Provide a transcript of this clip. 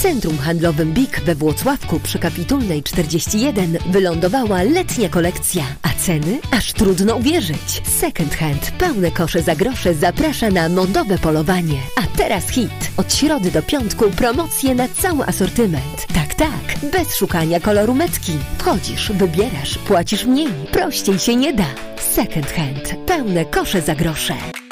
Centrum handlowym BIG we Włocławku przy Kapitulnej 41 wylądowała letnia kolekcja, a ceny aż trudno uwierzyć. Second Hand, pełne kosze za grosze zaprasza na modowe polowanie. A teraz hit. Od środy do piątku promocje na cały asortyment. Tak, bez szukania koloru metki. Wchodzisz, wybierasz, płacisz mniej. Prościej się nie da. Second Hand, pełne kosze za grosze.